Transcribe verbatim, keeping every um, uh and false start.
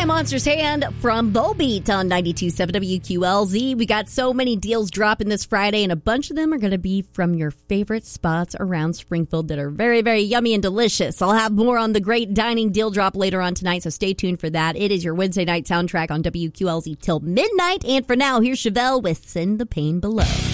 Hi, Monsters Hand from Bow Beat on ninety-two point seven W Q L Z. We got so many deals dropping this Friday, and a bunch of them are going to be from your favorite spots around Springfield that are very, very yummy and delicious. I'll have more on the great dining deal drop later on tonight, so stay tuned for that. It is your Wednesday night soundtrack on W Q L Z till midnight. And for now, here's Chevelle with Send the Pain Below.